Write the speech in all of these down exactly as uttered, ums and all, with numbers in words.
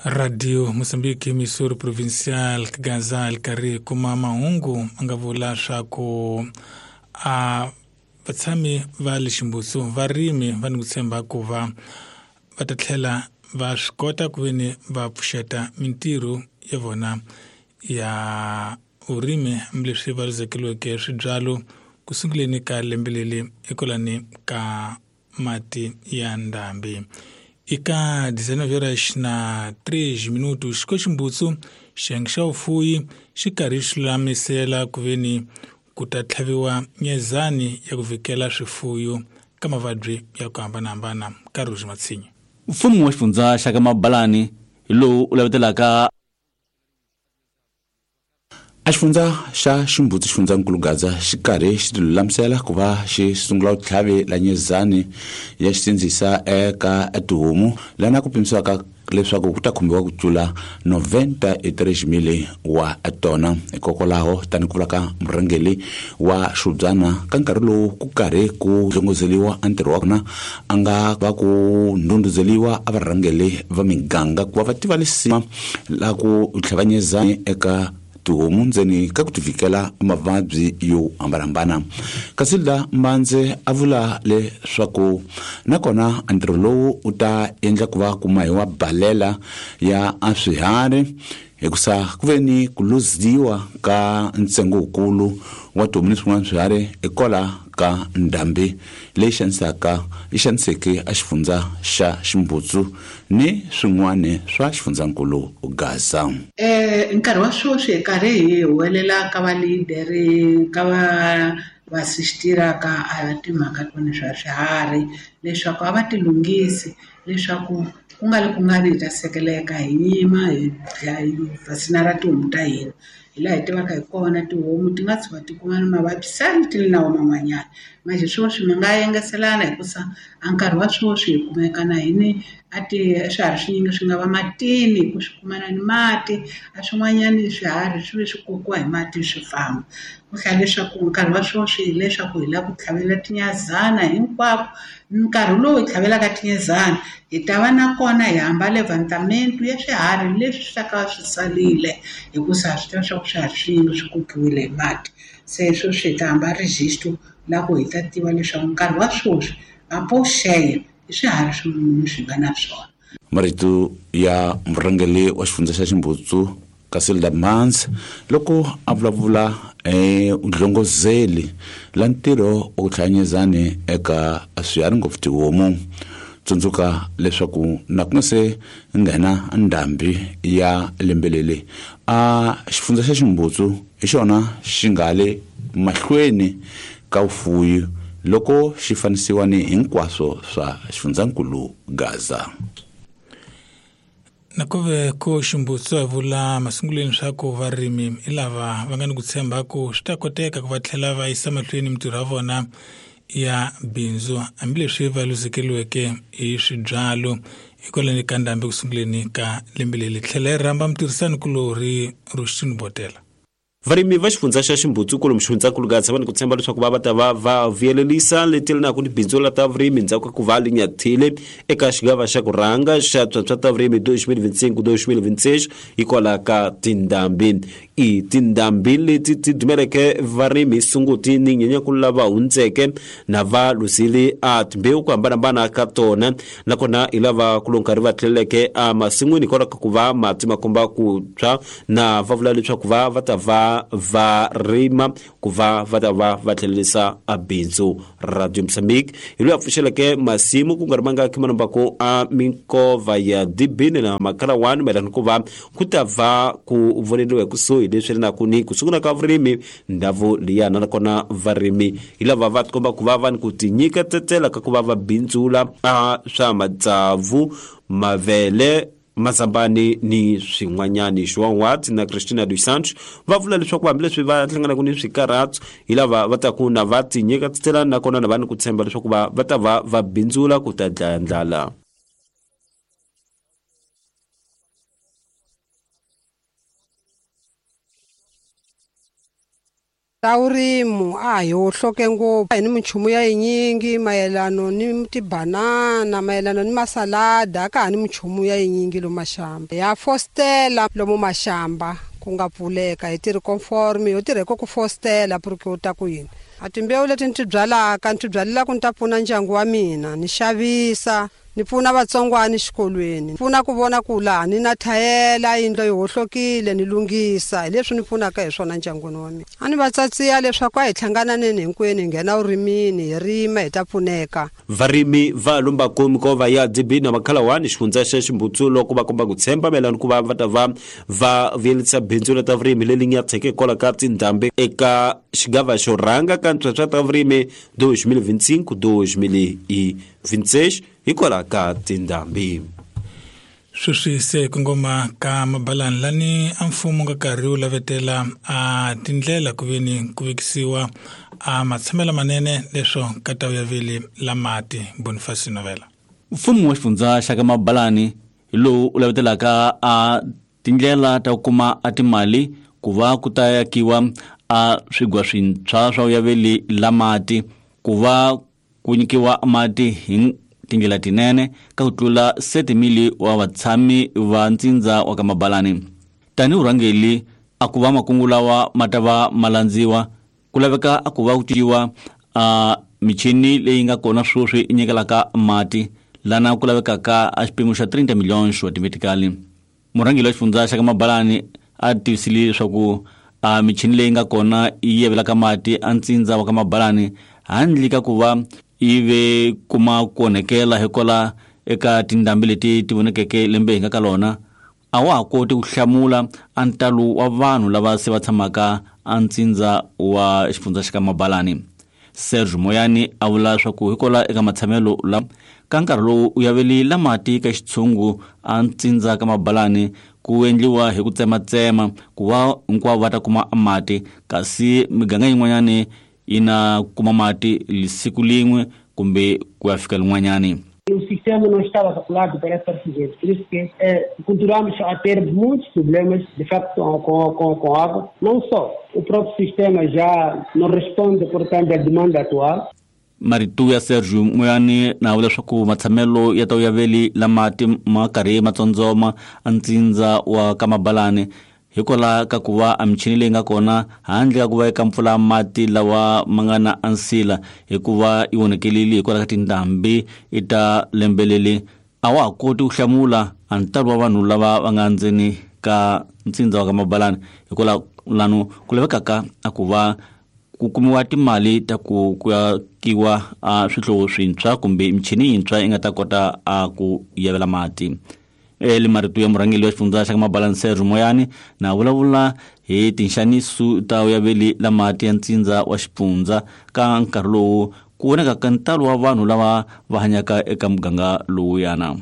Radio Mozambique Missouri Provincial Gaza Alkari kuma mahungu angavula shako a vatsami va leximbusu varimi va ni ku tshemba ku va va ta tlhela va swi kota ku veni va pfuxeta mintirho ya vona ya urimi hambileswi va luzekeliweke swibyalo ku sunguleni ka lembe leri ekolani ka mati ya ndhambi. Ika dezenovhoras na três minutos xiko ximbutsu xiyenge xa vufuwi xi karhi xi lulamisela ku veni ku ta tlhaviwa nyezani ya ku vhikela swifuwo ka mavabyi ya ku hambanahambana. Karuzi Matsinyi. Mfumo wa xifundza xa ka Mabalani hi lowu u lavetelaka a xifundza xa ximbutsu xifundzankulu Gaza xi karhi xi lulamisela ku va xi sungula ku tlhavela nyezani ya xisindzisa eka tihomu lana ku pimisiwaka leswaku ku ta khumbiwa ku tlula noventa e três mil wa tona. Hikokwalaho tani ku vulaka murhangeli wa xubyana ka nkarhi lowu ku karhi ku hlongozeliwa a ntirho wa kona a nga va ku ndhundhuzeliwa a varhangeli va miganga ku va va tiva lesima la ku tlhava nyezani eka tihomu ndzeni ka ku tivikela mavabyi yo hambanahambana. Kasi la Mbandze a vula leswaku nakona ntirho lowu u ta endla ku va kuma hi wa balela ya a swiharhi hikusa ku veni ku luziwa ka ntsengo wukulu wa tihomu ni swin'wana swiharhi ekola ka ndhambi leyi xanisaka yi xaniseke a xifundza xa ximbutsu ni swin'wana swa xifundzankulu Gaza. Eh nkarhi wa swoswi karhi hi huwelela ka va leaderi ka va va sistiraka a timhaka to ni swa swiharhi leswaku a va ti lunghisi leswaku ku nga le ku nga ni ta sekeleka hi yima hi vasina ra tihomu ta hina hi laha hi tivaka hi kona tihomu ti nga tshuka ti kuma ni mavabyi sani ti na man'wanyana manje swoswi mi nga yengeselana hikusa a nkarhi wa swoswi hi kumeka na hini a ti swiharhi swinyingi swi nga va matini ku swi kumana ni mati a swin'wanyani swiharhi swi ve swi kokiwa hi mati swi famba ku hlaya leswaku nkarhi wa swoswi hileswaku hi lava ku tlhavela tinyazana hinkwako nkarhi lowu hi tlhavelaka tinyazana hi ta va na kona hi hambale vantamento ya swiharhi leswi swi taka swi salile hikusa swi tiva swa ku swiharhi swinyingi swi kokiwile hi mati se swoswi hi ta hamba registro la ku hi ta tiva leswaku nkarhi wa swoswi apoxeya i swiharhi swin'wana swi nga na swona. Marito ya murhangeli wa xifundza xa ximbutsu Kasilda Mans loko a vulavula eh udlongozeli la ntirho wa ku tlhanyezane eka swiharhi ngopfu tihomu tsundzuka leswaku na ku se nghena ndhambi ya lembelele a xifundza xa ximbutsu hi xona xi nga le mahlweni ka ufuyi loko xi fanisiwa ni hinkwaswo swa xifundzankulu Gaza. Nakove ko ximbutsu a vula masunguleni swa ku varimi i lava va nga ni ku tshemba ku swi ta koteka ku va tlhela va yisa mahlweni mintirho ya vona ya bindzu hambileswi va luzekeliweke hi swibyalo hikwaleni ka ndhambi ku sunguleni ka lembe leri tlhela hi rhamba mutirhisani kulori Rustin Botela. Varimi va xifundza xa ximbutsu kulo mxifundzankulu Gaza va ni ku tshemba leswaku va va ta va va vuyelelisa leti na ku ni bindzu la ta vurimi ndzhaku ka ku va linyathile eka xigava xa ku rhanga xa tswatswa ta vurimi twenty twenty-five twenty twenty-six hikwalaho ka tindhambi i tindhambi leti ti dumeleke varimi sunguti ni nyenyakulu lava hundzeke na va lusile a timbewu ku hambanahambana ka tona nakona i lava ku nkarhi va tlheleke a masin'wini hikwalaho ka ku va mati ma komba ku tshwa na va vula leswaku va va ta va va rima ku va va ta va va tlhelelisa a bindzu. Radio Mozambique hi loyi a pfuxeleke masimu ku nga ri manga khimanambako a minkova ya dibini na makalawani mayelana ku va ku ta va ku voneliwa kusuhi leswi ri na ku ni ku sungula ka vurimi ndhavu liyana nakona varimi hi lava va tikomba ku va va ni ku tinyika tsetela ka ku va va bindzula a swa matsavu mavele Mazambani ni swin'wanyani Xiwan'wati na Christina dos Santos va vula leswaku hambileswi va hlangana ku ni swikaratso hi lava va ta ku na va tinyika tsetela nakona na va ni ku tshemba leswaku va va ta va va bindzula ku ta dlaya ndlala. taurimu a hi wo hloke ngopfu ni minchumu ya yinyingi mayelano ni tibanana mayelano ni masalada ka ni minchumu ya yinyingi lo mashamba ya fostela lomo mashamba ku nga pfuleka hi tiri conform yo tirheko ku fostela porque u ta ku yini a timbewu leti ni ti byalaka ni ti byalela ku ni ta pfuna ndyangu wa mina ni xavisa ni pfuna vatsongwana xikolweni ni pfuna ku vona ku laha ni na thayela yindlo yi hohlokile ni lunghisa hi leswi ni pfunaka hi swona ndyangwini wa mina a ni va tsatsiya leswaku a hi hlangananeni hinkwenu hi nghena vurimini hi rima hi ta pfuneka varimi va lumbako mikova ya D B na makhalawani xifundza xa Ximbutsulo ku va komba ku tshemba melani ku va va ta va va vuyerisa bindzu ta vurimi leyi nga tsheke kola ka tindhambi eka xigava xo rhanga ka ntswetswa ta vurimi dois mil e vinte e cinco dois mil e vinte e seis hikwalaho ka tindhambi. Sweswi se ku ngoma ka mabalani lani a mfumo nga karhi wu lavetela a tindlela ku veni ku vekisiwa a matshamelo manene leswo ka ta vuyaveli la mati. Boniface Novela. Mfumo wa xifundza xa ka mabalani hi lowu u lavetelaka a tindlela ta ku kuma a timali ku va ku ta yakiwa a swigwa swintshwa swa vuyaveli la mati ku va ku nyikiwa mati hi tindlela tinene ka ku tlula sete mili wa vatshami va ntsindza wa ka mabalani. Tani urhangeli a ku va makungu lawa ma ta va malandziwa ku laveka a ku va ku tiwa a michini leyi nga kona sweswi i nyikelaka mati lana ku lavekaka a xiphemu xa thirty miliyoni wa timetikali. Murhangeli wa xifundza xa ka mabalani a tivisile leswaku a michini leyi nga kona yi yevelaka mati a ntsindza wa ka mabalani handle ka ku va ive kuma ku onhekela hikola eka tindhambi leti ti vonekeke lembe hi nga ka lona a wa ha koti ku hlamula a ntalo wa vanhu lava se va tshamaka a ntsindza wa xifundza xa ka mabalani. Serge Moyani a vula leswaku hikola eka matshamelo la ka nkarhi lowu u yaveli la mati ka xitshungu a ntsindza ka mabalani ku endliwa hi ku tsematsema ku va hinkwavo va ta kuma mati kasi miganga yin'wanyani yi na kuma mati siku lin'we kumbe ku ya fika lin'wanyani. O sistema não estava calculado para essa presidência, por isso que eh, continuamos a ter muitos problemas de facto com, com, com água. Não só, o próprio sistema já não responde, portanto, à demanda atual. Maritu ya Sergio Moyani na wala swaku matsamelo ya tawuyaveli la mati makari matsonzoma antsinza wa kamabalani hikola ka kuva a michini leyi nga kona handle ka kuva eka mpfula mati lawa mangana ansila hikuva i vonekelile hikola ka tindhambi i ta lembelele a wa ha koti ku hlamula a ntalo wa vanhu lava va nga ndzeni ka ntsindza wa ka mabalani hikola lano ku lavekaka a kuva ku kumiwa timali ta ku ku yakiwa a swihlovo swintshwa kumbe michini yintshwa yi nga ta kota a ku yavela mati. Eli maritu ya murhangeli wa xifundza xa ka mabalani Serge Moyani na vulavula hi tinxaniso ta vuyaveli la mati ya ntsindza wa xifundza ka nkarhi lowu ku vonekaka ntalo wa vanhu lava va hanyaka eka muganga lowuyana.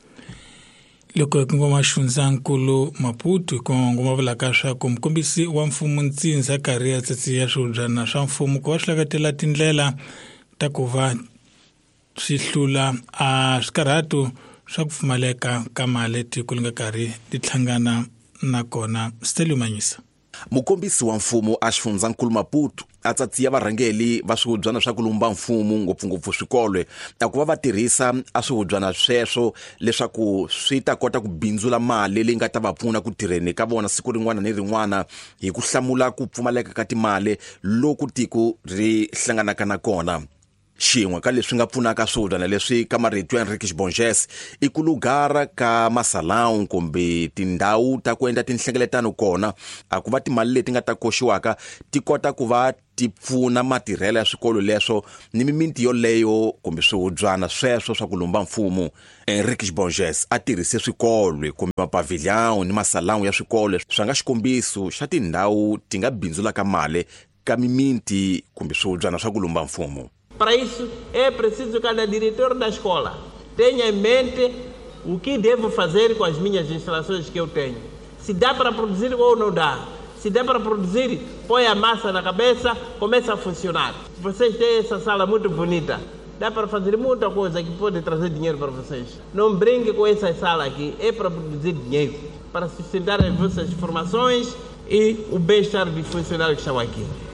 Loko ku ngoma xifundzankulu Maputo ku ngoma vulaka swaku mukombisi wa mfumo ntsindza karhi ya tsatsiya swihubyana swa mfumo ku va swi lavetela tindlela ta ku va swi hlula a swikarhatu swa ku pfumaleka ka mali tiko li nga karhi ti tlhangana na kona. Steli Manyisa. Mukombisi wa mfumo a xifundzankulu Maputo a tsatsiya varhangeli va swihubyana swa ku lumba mfumo ngopfungopfu swikolwe a ku va va tirhisa a swihubyana sweswo leswaku swi ta kota ku bindzula mali leyi nga ta va pfuna ku tirheni ka vona siku rin'wana ni rin'wana hi ku hlamula ku pfumaleka ka timali loku tiko ri hlanganaka na kona. Xin'we ka leswi nga pfunaka swihubyana leswi ka marito ya Henrique Bonges i ku lugara ka masalão kumbe tindhawu ta ku endla tinhlengeletano kona a ku va timali leti nga ta koxiwaka ti kota ku va ti pfuna matirhelo ya swikolo leswo ni mimiti yoleyo kumbe swihubyana sweswo swa ku lumba mfumo. Henrique Bonges a tirhise swikolo kumbe mapavilhão ni masalão ya swikolo swa nga xikombiso xa tindhawu ti nga bindzulaka mali ka mimiti kumbe swihubyana swa ku lumba mfumo. Para isso, é preciso que cada diretor da escola tenha em mente o que devo fazer com as minhas instalações que eu tenho. Se dá para produzir ou não dá. Se dá para produzir, põe a massa na cabeça, começa a funcionar. Vocês têm essa sala muito bonita. Dá para fazer muita coisa que pode trazer dinheiro para vocês. Não brinque com essa sala aqui. É para produzir dinheiro, para sustentar as vossas formações e o bem-estar dos funcionários que estão aqui.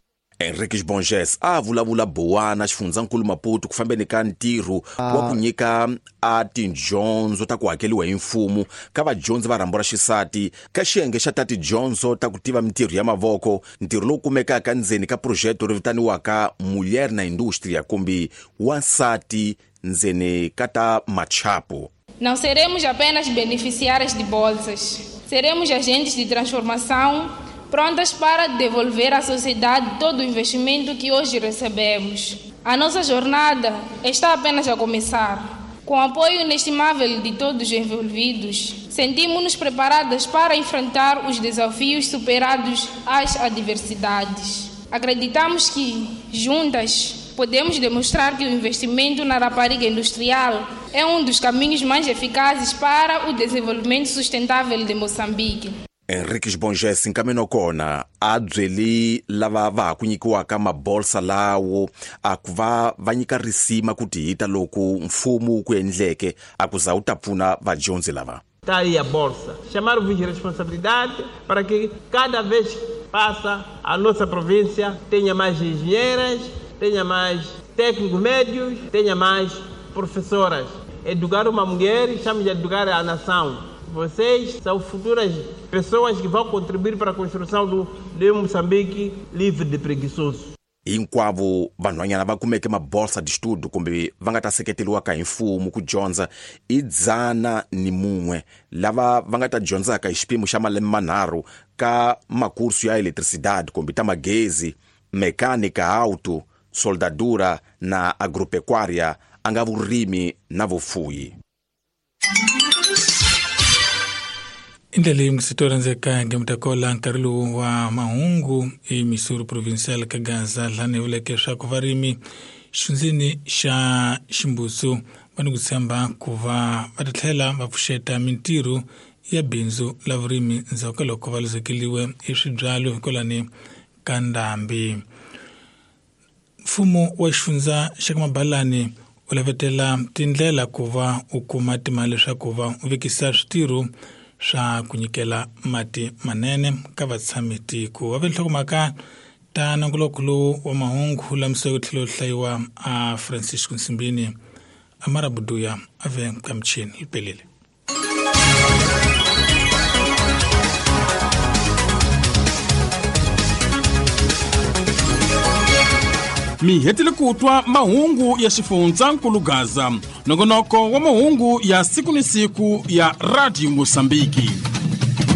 Henrique Bonges a vulavula bowana xifundzankulu Maputo ku fambeni ka ntirho wa ku nyika a tidyondzo ta ku hakeliwa hi mfumo ka vadyondzi va rhambo ra xisati ka xiyenge xa ta tidyondzo ta ku tiva mintirho ya mavoko, ntirho lowu kumekaka ndzeni ka project ri vitaniwaka Mulher na Indústria kumbe wansati ndzeni ka ta machapo. Não seremos apenas beneficiárias de bolsas, seremos agentes de transformação prontas para devolver à sociedade todo o investimento que hoje recebemos. A nossa jornada está apenas a começar. Com o apoio inestimável de todos os envolvidos, sentimos-nos preparadas para enfrentar os desafios superados às adversidades. Acreditamos que, juntas, podemos demonstrar que o investimento na rapariga industrial é um dos caminhos mais eficazes para o desenvolvimento sustentável de Moçambique. Henrique Bonges nkameno kona a byeli lava va ku nyikiwaka mabolsa lawo a ku va va nyika risima ku tihita loko mfumo ku endleke a ku za u ta pfuna vadyondzi lava. Está aí a bolsa. Chamar-vos de responsabilidade para que cada vez que passa a nossa província tenha mais engenheiras, tenha mais técnicos médios, tenha mais professoras. Educar uma mulher, estamos a educar a nação. Vocês são futuras pessoas que vão contribuir para a construção do de Moçambique livre de preguiçosos. Hinkwavo vanhwanyana va kumeke mabolsa de estudo kumbe va nga ta seketeliwaka hi mfumo ku dyondza i dzana ni mun'we lava va nga ta dyondzaka hi xipimo xa malembe manharhu ka makursu ya eletricidade kumbe ta magezi, mecânica auto, soldadura na agropecuária, anga vurimi na vufuyi. Indlela yimsitora nzeka ngemtakola nkarlu wa mahungu e Missouri provincial ka Gaza lane ulekesha kuvarimi xundzini xa Ximbusu vani kutshemba kuva vatathlela va pfuxeta mintirho ya bindzu la vurimi ndzhaku loko va luzekeliwe hi swibyalo hikolani ka ndhambi. Mfumo wa xifundza xa Mabalani u lavetela tindlela kuva u kuma timali leswaku va u vekisa switirho swa ku nyikela mati manene ka vatshami tiko. Va ve nhlokomhaka ta nongonoko wa mahungu lamiseke tlhelo hlayiwa a Francisco Nsimbini Amara Buduya ave ka mchini lipelele. Mi hetile kutwa mahungu ya xifundzankulu Gaza, nongonoko wa mahungu ya siku ni siku ya Radio Mosambiki.